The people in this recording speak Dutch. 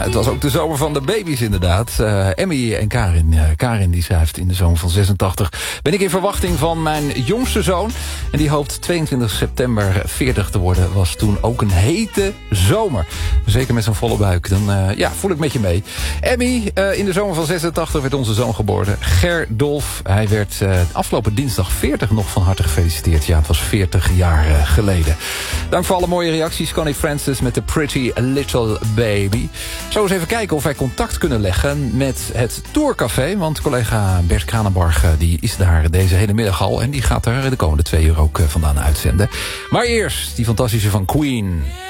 het was ook de zomer van de baby's inderdaad. Emmy en Karin. Karin die schrijft in de zomer van 86. Ben ik in verwachting van mijn jongste zoon. En die hoopt 22 september 40 te worden. Was toen ook een hete zomer. Zeker met zo'n volle buik. Dan voel ik met je mee. Emmy, in de zomer van 86 werd onze zoon geboren. Gerdolf. Hij werd afgelopen dinsdag 40 nog van harte gefeliciteerd. Ja, het was 40 jaar geleden. Dank voor alle mooie reacties. Connie Francis met The Pretty Little Baby. Zo eens even kijken of wij contact kunnen leggen met het Tourcafé. Want collega Bert Kranenbarg die is daar deze hele middag al. En die gaat er de komende 2 uur ook vandaan uitzenden. Maar eerst die fantastische van Queen.